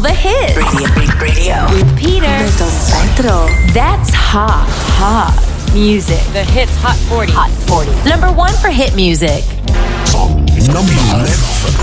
the hits. Radio. With Peter. Don Petro. That's hot music. The Hits Hot 40. Hot 40. Number 1 for hit music. Number 11.